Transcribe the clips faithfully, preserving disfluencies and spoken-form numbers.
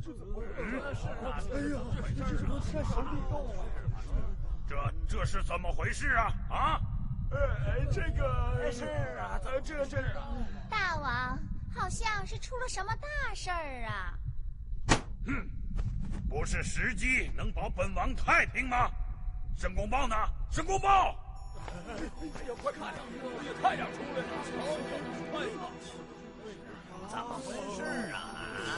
这这是怎么回事啊？啊？ 呃，这个是啊， 这这大王好像是出了什么大事儿啊！ 哼，不是时机能保本王太平吗？申公豹呢？申公豹！ 哎呀，快看呀，太阳出来了！瞧，太阳！ 怎么回事啊？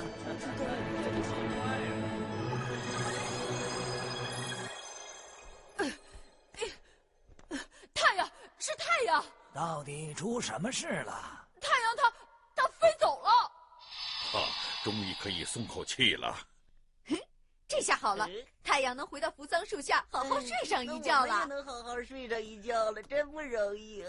太阳是太阳， 到底出什么事了？ 太阳它它飞走了。 啊，终于可以松口气了。 这下好了，太阳能回到扶桑树下好好睡上一觉了。 我也能好好睡上一觉了，真不容易。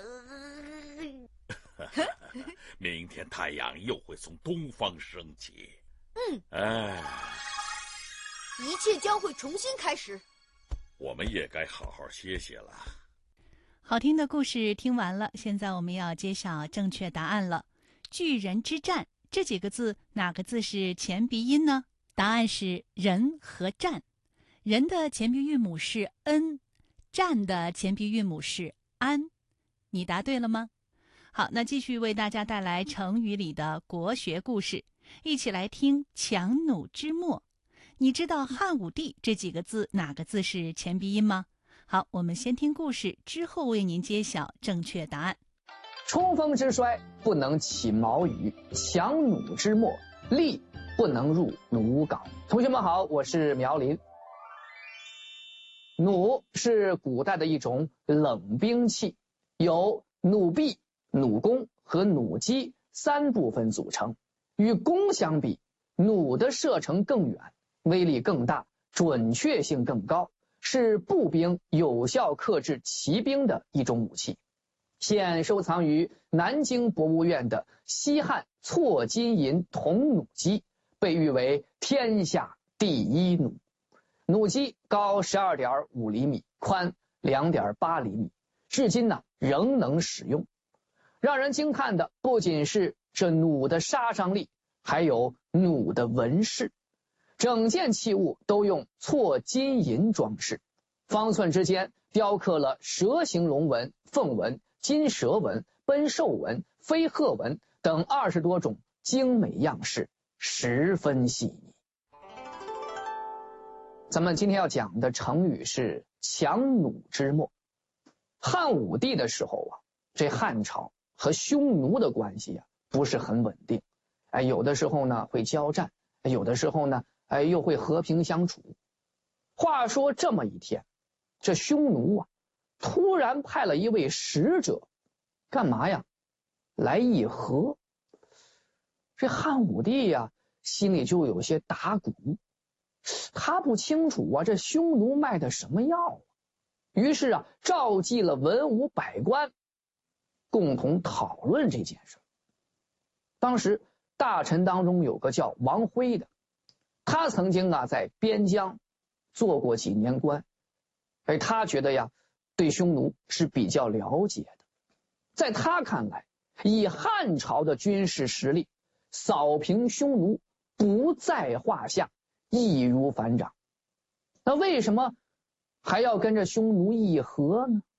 明天太阳又会从东方升起。 嗯， 哎， 一切将会重新开始。 我们也该好好歇歇了。 好听的故事听完了，现在我们要揭晓正确答案了。巨人之战这几个字，哪个字是前鼻音呢？答案是人和战。人的前鼻韵母是 n， 战的前鼻韵母是安。你答对了吗？好，那继续为大家带来成语里的国学故事，一起来听强弩之末。你知道汉武帝这几个字哪个字是前鼻音吗？好，我们先听故事，之后为您揭晓正确答案。 冲锋之衰，不能起毛羽；强弩之末，力不能入鲁缟。同学们好，我是苗林。弩是古代的一种冷兵器，由弩臂、弩弓和弩机三部分组成。与弓相比，弩的射程更远，威力更大，准确性更高，是步兵有效克制骑兵的一种武器。现收藏于南京博物院的西汉错金银铜弩机，被誉为天下第一弩。弩机高 十二点五厘米，宽 两点八厘米，至今呢仍能使用。让人惊叹的不仅是这弩的杀伤力，还有弩的纹饰。整件器物都用错金银装饰，方寸之间雕刻了蛇形龙纹、凤纹、金蛇纹、奔兽纹、飞鹤纹等二十多种精美样式，十分细腻。咱们今天要讲的成语是强弩之末。汉武帝的时候啊，这汉朝和匈奴的关系啊不是很稳定，哎，有的时候呢会交战，有的时候呢哎又会和平相处。话说这么一天，这匈奴啊突然派了一位使者，干嘛呀？来议和。这汉武帝呀心里就有些打鼓，他不清楚啊这匈奴卖的什么药啊，于是啊召集了文武百官，共同讨论这件事。当时大臣当中有个叫王辉的，他曾经啊在边疆做过几年官，而他觉得呀对匈奴是比较了解的。在他看来，以汉朝的军事实力，扫平匈奴不在话下，易如反掌。那为什么还要跟着匈奴议和呢？